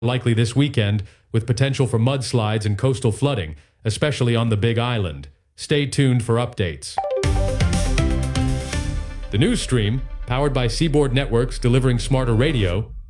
likely this weekend, with potential for mudslides and coastal flooding, especially on the Big Island. Stay tuned for updates. The news stream, powered by Seaboard Networks delivering smarter radio,